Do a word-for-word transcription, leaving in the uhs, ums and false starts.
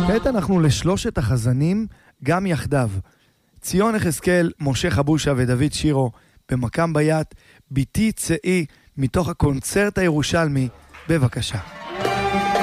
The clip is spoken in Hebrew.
כעת אנחנו לשלושת החזנים, גם יחדיו. ציון יחזקאל, משה חבושה ודוד שירו, במקם ביית, ביתי צאי, מתוך הקונצרט הירושלמי, בבקשה.